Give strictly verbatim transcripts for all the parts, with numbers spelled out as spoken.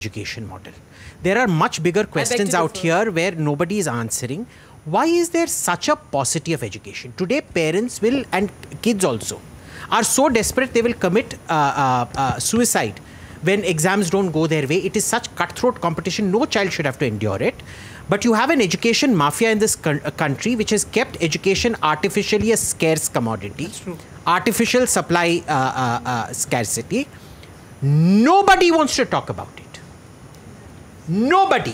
education model. There are much bigger questions out here where nobody is answering. Why is there such a paucity of education? Today, parents will, and kids also, are so desperate they will commit uh, uh, uh, suicide when exams don't go their way. It is such cutthroat competition, no child should have to endure it. But you have an education mafia in this country which has kept education artificially a scarce commodity. That's true. Artificial supply uh, uh, uh, scarcity. Nobody wants to talk about it. Nobody.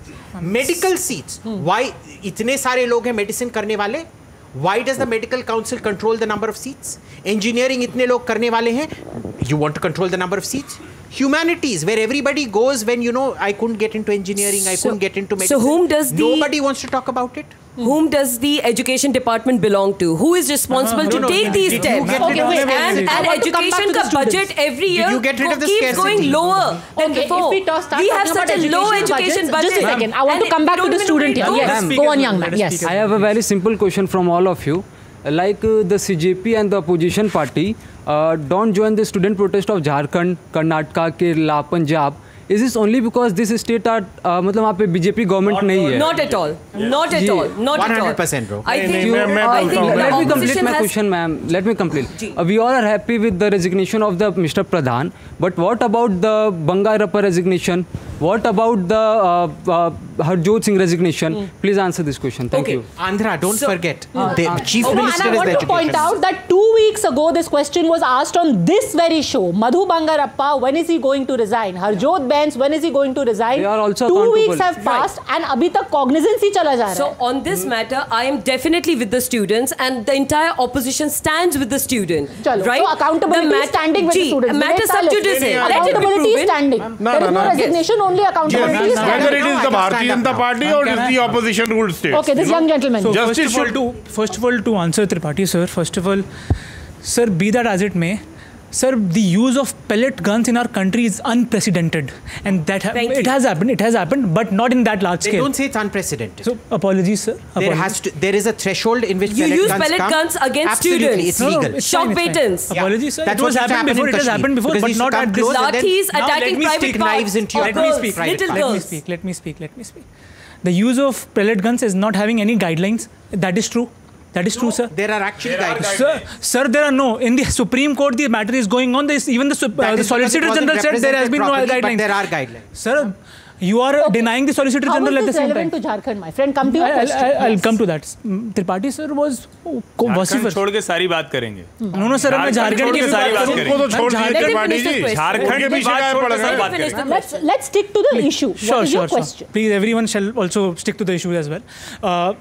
Medical seats. Hmm. Why itne sare log hain medicine karne wale? Why does the medical council control the number of seats? Engineering itne log karne wale hain. You want to control the number of seats? Humanities, where everybody goes when, you know, I couldn't get into engineering, I so, couldn't get into medicine. So whom does the... Nobody wants to talk about it. Whom does the education department belong to? Who is responsible uh, to no, take no, these steps? Okay, wait, and and education ka budget every year you get rid of the keeps scarcity? going lower than okay, before. If we, toss, we have such a low education budget. Just a second, I want and to come back to the student here. Yes, go on, young man. Yes. I have a very simple question from all of you. Like uh, the C J P and the opposition party uh, don't join the student protest of Jharkhand, Karnataka, Kerala, Punjab. Is this only because this state are, uh, मतलब वहाँ पे B J P government नहीं है? Not at all. Not at all. Not at all. one hundred percent, bro. I think. You, I think let me complete my question, ma'am. Let me complete. Uh, we all are happy with the resignation of the Mister Pradhan, but what about the Bangarappa resignation? What about the uh, uh, Harjot Singh resignation? Mm. Please answer this question. Thank okay. you. Andhra, don't so, forget. Uh, the uh, Chief oh, Minister and I is want the to point out that two weeks ago this question was asked on this very show. Madhu Bangarappa, when is he going to resign? Harjot Bens, when is he going to resign? They are also two weeks have passed right. and abhi tak cognizance hi chala ja raha hai. So on this matter, I am definitely with the students and the entire opposition stands with the student. Chalo. Right? So accountability is standing with the students. Matter sub judice. Accountability is standing. No, there is no resignation, only accountability. Whether it is the Bharatiya Janata Party or it is the opposition ruled state. Okay, this young gentleman. So first of, all, to, first of all, to answer Tripathi sir, first of all, sir, be that as it may, sir, the use of pellet guns in our country is unprecedented, and that ha it has happened. It has happened, but not in that large they scale. Don't say it's unprecedented. So apologies, sir. Apologies. There has to. There is a threshold in which you pellet use guns pellet come. guns against Absolutely, students. it's no, legal. No, it's Shock fine, patents. Yeah. Apologies, sir. That's it was happened before. It has happened before, but not at this. Lathis attacking private knives into your Let me speak. Little Let me speak. Let me speak. Let me speak. The use of pellet guns is not having any guidelines. That is true. That is true, sir. There are actually guidelines. Sir, sir, there are no. In the Supreme Court, the matter is going on. This, even the, uh, the Solicitor General said there has been no guidelines. But there are guidelines. Sir, you are okay. denying the Solicitor How General at the same time. How is this relevant to Jharkhand, my friend? Come to your I'll, question. I'll, I'll yes. come to that. Tripathi sir was Jharkhand छोड़ के सारी बात करेंगे. No, no, sir. मैं झारखंड की सारी बात करेंगे. उनको तो छोड़ दीजिए त्रिपाठी जी. झारखंड के बात छोड़ के सारी बात करेंगे. Let's let's stick to the issue. Sure, what is sure, your question? Sure. Please, everyone shall also stick to the issue as well. Uh,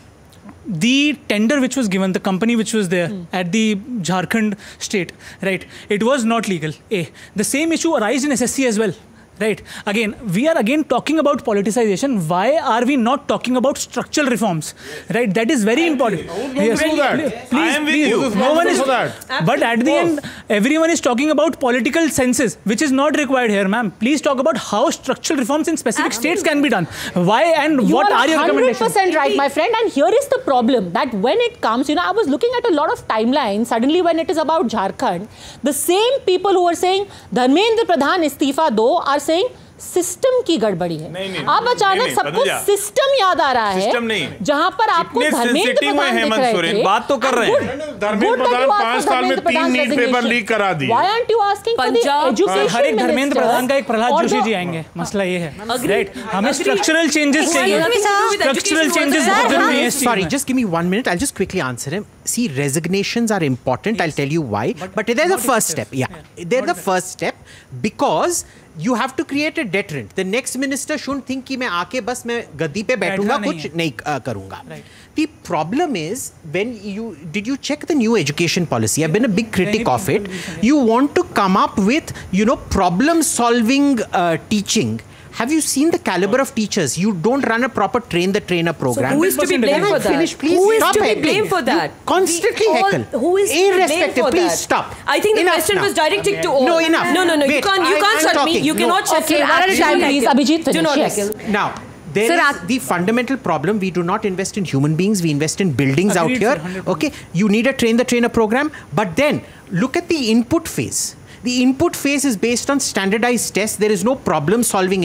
the tender which was given, the company which was there mm. at the Jharkhand state, right, it was not legal. A. The same issue arises in S S C as well. Right. Again, we are again talking about politicization. Why are we not talking about structural reforms? Right. That is very important. Yes. Please, please, I am with please. you. No one is. That. But at the end, everyone is talking about political senses, which is not required here, ma'am. Please talk about how structural reforms in specific Absolutely. states can be done. Why and you what are, are your recommendations? one hundred percent right, my friend. And here is the problem that when it comes, you know, I was looking at a lot of timelines. Suddenly, when it is about Jharkhand, the same people who are saying Dharmendra Pradhan istifa do are saying system की गड़बड़ी है. नहीं, नहीं, अब अचानक सबको system याद आ रहा है जहां पर आपको धर्मेंद्र प्रधान दिख रहे थे. बात तो कर रहे हैं. धर्मेंद्र प्रधान पांच साल में तीन नीट पेपर लीक करा दिए. Why aren't you asking for the education हर एक धर्मेंद्र प्रधान का एक प्रहलाद जोशी जी आएंगे. मसला ये है. राइट. हमें स्ट्रक्चरल चेंजेस चाहिए. स्ट्रक्चरल चेंजेस बहुत जरूरी है. Sorry, just give me one minute. I'll just quickly answer him. See, resignations are important. I'll tell you why. But they're the first step. Yeah, they're the first step because you have to create a deterrent. The next minister shouldn't think कि मैं आके बस मैं गद्दी पे बैठूंगा कुछ नहीं करूंगा. The problem is when you did you check the new education policy? I've been a big critic of it. You want to come up with you know problem solving uh, teaching. Have you seen the caliber of teachers? You don't run a proper train the trainer program. So who is to be blamed for that? Finish, please. Who is stop to be heckling. blamed for that? You constantly all, heckle. Who is to be blamed for please that? stop. I think the enough question now. was directed to all. No, enough. No, no, no. Wait, you can't. You I, can't I'm shut talking. me. You no. cannot shut okay, me. one at a time, please. Abhijit, finish. Do not yes. heckle. Now, there Sir, is the fundamental problem. We do not invest in human beings. We invest in buildings Agreed, out here. Okay, you need a train the trainer program. But then look at the input phase. The input phase is based on standardized tests. There is no problem solving